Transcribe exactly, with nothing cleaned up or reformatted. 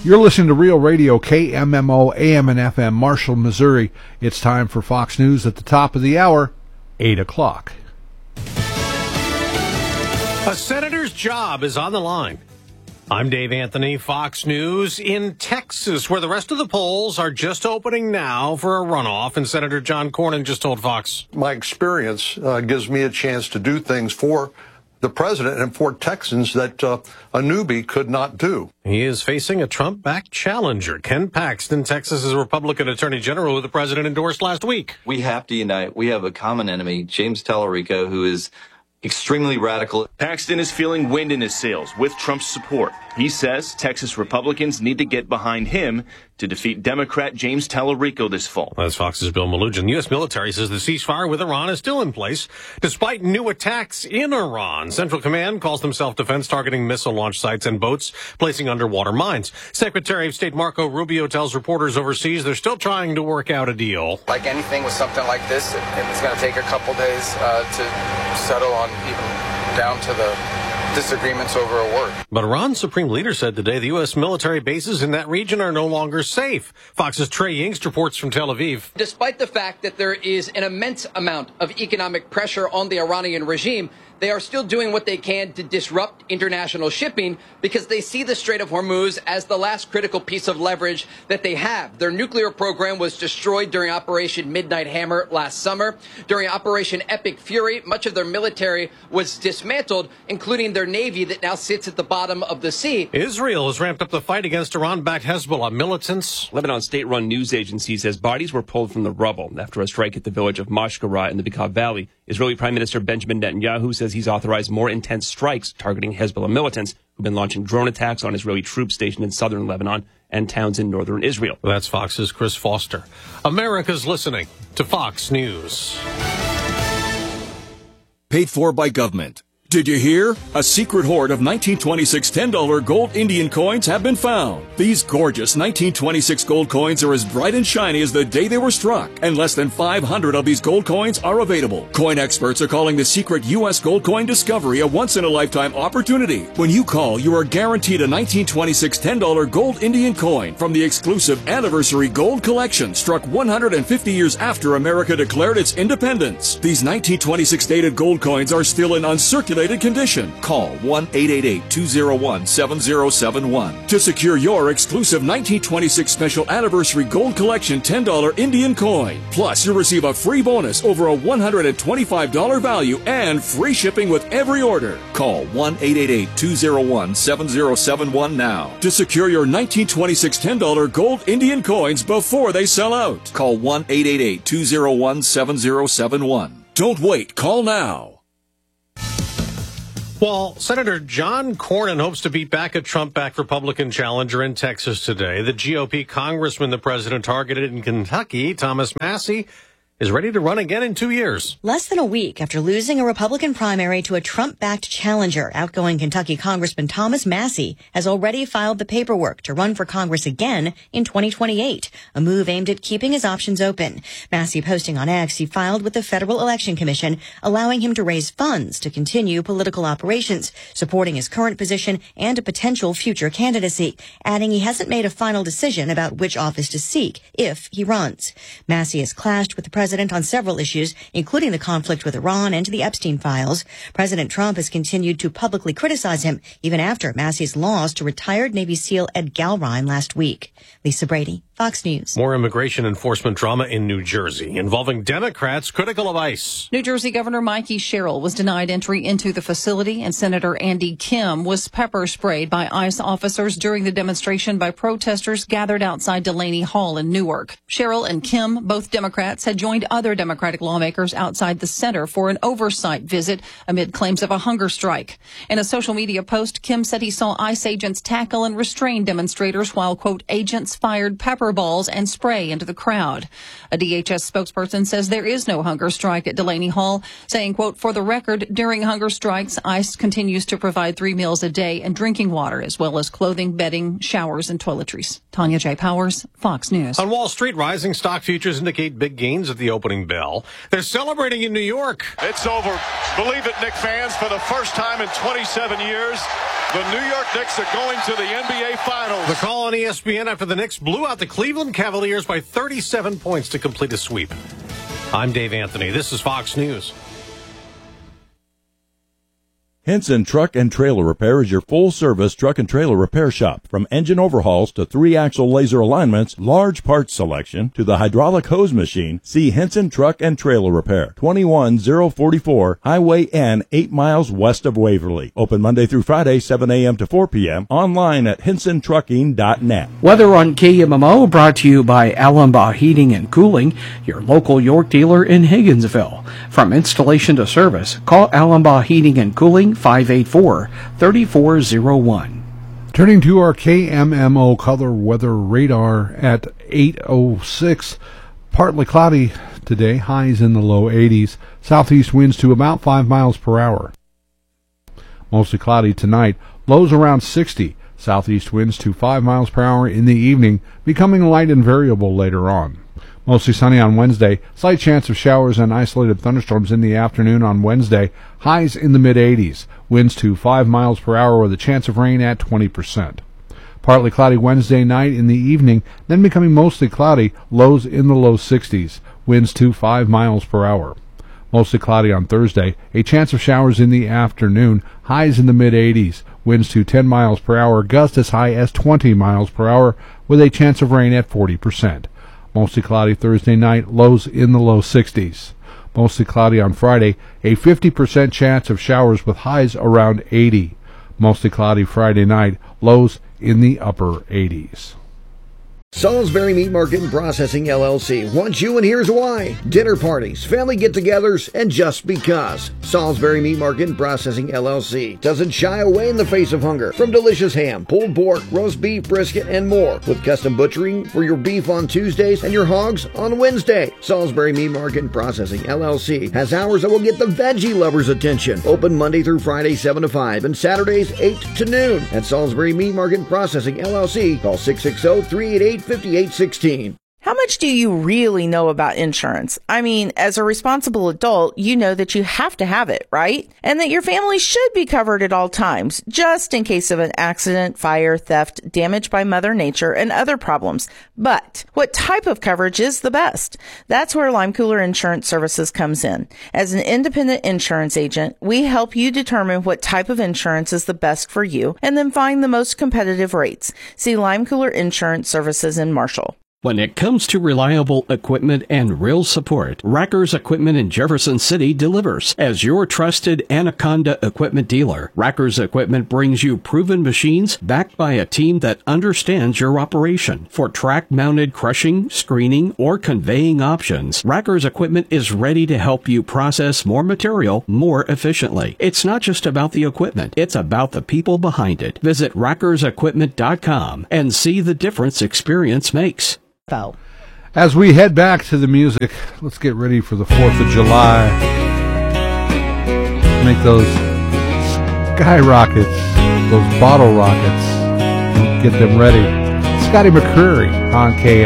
You're listening to Real Radio, K M M O, A M and F M, Marshall, Missouri. It's time for Fox News at the top of the hour, eight o'clock. A senator's job is on the line. I'm Dave Anthony, Fox News. In Texas, where the rest of the polls are just opening now for a runoff, and Senator John Cornyn just told Fox. My experience uh, gives me a chance to do things for the president and for Texans that uh, a newbie could not do. He is facing a Trump-backed challenger. Ken Paxton, Texas's Republican Attorney General, who the president endorsed last week. We have to unite. We have a common enemy, James Tallarico, who is extremely radical. Paxton is feeling wind in his sails with Trump's support. He says Texas Republicans need to get behind him to defeat Democrat James Tallarico this fall. That's Fox's Bill Malugin. The U S military says the ceasefire with Iran is still in place, despite new attacks in Iran. Central Command calls them self-defense, targeting missile launch sites and boats, placing underwater mines. Secretary of State Marco Rubio tells reporters overseas they're still trying to work out a deal. Like anything with something like this, it, it's going to take a couple days uh, to settle on, even down to the disagreements over a word. But Iran's supreme leader said today the U S military bases in that region are no longer safe. Fox's Trey Yingst reports from Tel Aviv. Despite the fact that there is an immense amount of economic pressure on the Iranian regime, they are still doing what they can to disrupt international shipping because they see the Strait of Hormuz as the last critical piece of leverage that they have. Their nuclear program was destroyed during Operation Midnight Hammer last summer. During Operation Epic Fury, much of their military was dismantled, including their navy that now sits at the bottom of the sea. Israel has ramped up the fight against Iran-backed Hezbollah militants. Lebanon state-run news agency says bodies were pulled from the rubble after a strike at the village of Mashkara in the Bekaa Valley. Israeli Prime Minister Benjamin Netanyahu says he's authorized more intense strikes targeting Hezbollah militants who've been launching drone attacks on Israeli troops stationed in southern Lebanon and towns in northern Israel. That's Fox's Chris Foster. America's listening to Fox News. Paid for by government. Did you hear? A secret hoard of nineteen twenty-six ten dollar gold Indian coins have been found. These gorgeous nineteen twenty-six gold coins are as bright and shiny as the day they were struck, and less than five hundred of these gold coins are available. Coin experts are calling the secret U S gold coin discovery a once-in-a-lifetime opportunity. When you call, you are guaranteed a nineteen twenty-six ten dollar gold Indian coin from the exclusive Anniversary Gold Collection, struck one hundred fifty years after America declared its independence. These nineteen twenty-six dated gold coins are still in uncirculated condition. Call one eight eight eight, two zero one, seven zero seven one to secure your exclusive nineteen twenty-six Special Anniversary Gold Collection ten dollar Indian coin. Plus, you'll receive a free bonus over a one hundred twenty-five dollar value and free shipping with every order. Call one eight eight eight, two zero one, seven zero seven one now to secure your nineteen twenty-six ten dollar gold Indian coins before they sell out. Call one eight eight eight, two zero one, seven zero seven one. Don't wait. Call now. While Senator John Cornyn hopes to beat back a Trump-backed Republican challenger in Texas today, the G O P congressman the president targeted in Kentucky, Thomas Massie, is ready to run again in two years. Less than a week after losing a Republican primary to a Trump-backed challenger, outgoing Kentucky Congressman Thomas Massie has already filed the paperwork to run for Congress again in twenty twenty-eight, a move aimed at keeping his options open. Massie posting on X, he filed with the Federal Election Commission, allowing him to raise funds to continue political operations, supporting his current position and a potential future candidacy, adding he hasn't made a final decision about which office to seek if he runs. Massie has clashed with the president on several issues, including the conflict with Iran and the Epstein files. President Trump has continued to publicly criticize him, even after Massie's loss to retired Navy SEAL Ed Galrine last week. Lisa Brady, Fox News. More immigration enforcement drama in New Jersey involving Democrats critical of ICE. New Jersey Governor Mikey Sherrill was denied entry into the facility, and Senator Andy Kim was pepper sprayed by ICE officers during the demonstration by protesters gathered outside Delaney Hall in Newark. Sherrill and Kim, both Democrats, had joined other Democratic lawmakers outside the center for an oversight visit amid claims of a hunger strike. In a social media post, Kim said he saw ICE agents tackle and restrain demonstrators while, quote, agents fired pepper balls and spray into the crowd. A D H S spokesperson says there is no hunger strike at Delaney Hall, saying, quote, for the record, during hunger strikes, ICE continues to provide three meals a day and drinking water, as well as clothing, bedding, showers, and toiletries. Tanya J. Powers, Fox News. On Wall Street, rising stock futures indicate big gains at the opening bell. They're celebrating in New York. It's over. Believe it, Knicks fans, for the first time in twenty-seven years. The New York Knicks are going to the N B A Finals. The call on E S P N after the Knicks blew out the Cleveland Cavaliers by thirty-seven points to complete a sweep. I'm Dave Anthony. This is Fox News. Henson Truck and Trailer Repair is your full-service truck and trailer repair shop. From engine overhauls to three-axle laser alignments, large parts selection, to the hydraulic hose machine, see Henson Truck and Trailer Repair, twenty-one oh forty-four Highway N, eight miles west of Waverly. Open Monday through Friday, seven a.m. to four p.m. Online at henson trucking dot net. Weather on K M M O brought to you by Allenbaugh Heating and Cooling, your local York dealer in Higginsville. From installation to service, call Allenbaugh Heating and Cooling, five eight four, three four zero one. Turning to our K M M O color weather radar at eight oh six. Partly cloudy today, highs in the low eighties. Southeast winds to about five miles per hour. Mostly cloudy tonight, lows around sixty. Southeast winds to five miles per hour in the evening, becoming light and variable later on. Mostly sunny on Wednesday. Slight chance of showers and isolated thunderstorms in the afternoon on Wednesday. Highs in the mid-eighties. Winds to five miles per hour with a chance of rain at twenty percent. Partly cloudy Wednesday night in the evening, then becoming mostly cloudy. Lows in the low sixties. Winds to five miles per hour. Mostly cloudy on Thursday. A chance of showers in the afternoon. Highs in the mid-eighties. Winds to ten miles per hour. Gusts as high as twenty miles per hour with a chance of rain at forty percent. Mostly cloudy Thursday night, lows in the low sixties. Mostly cloudy on Friday, a fifty percent chance of showers with highs around eighty. Mostly cloudy Friday night, lows in the upper eighties. Salisbury Meat Market and Processing, L L C wants you, and here's why. Dinner parties, family get-togethers, and just because. Salisbury Meat Market and Processing, L L C doesn't shy away in the face of hunger. From delicious ham, pulled pork, roast beef, brisket, and more. With custom butchering for your beef on Tuesdays and your hogs on Wednesday. Salisbury Meat Market and Processing, L L C has hours that will get the veggie lovers' attention. Open Monday through Friday, seven to five, and Saturdays, eight to noon. At Salisbury Meat Market and Processing, L L C, call six six zero, three eight eight, five eight one six. How much do you really know about insurance? I mean, as a responsible adult, you know that you have to have it, right? And that your family should be covered at all times, just in case of an accident, fire, theft, damage by Mother Nature, and other problems. But what type of coverage is the best? That's where Lime Cooler Insurance Services comes in. As an independent insurance agent, we help you determine what type of insurance is the best for you and then find the most competitive rates. See Lime Cooler Insurance Services in Marshall. When it comes to reliable equipment and real support, Rackers Equipment in Jefferson City delivers. As your trusted Anaconda equipment dealer, Rackers Equipment brings you proven machines backed by a team that understands your operation. For track-mounted crushing, screening, or conveying options, Rackers Equipment is ready to help you process more material more efficiently. It's not just about the equipment, it's about the people behind it. Visit rackers equipment dot com and see the difference experience makes. As we head back to the music, let's get ready for the fourth of July. Make those skyrockets, those bottle rockets, get them ready. Scotty McCreery on K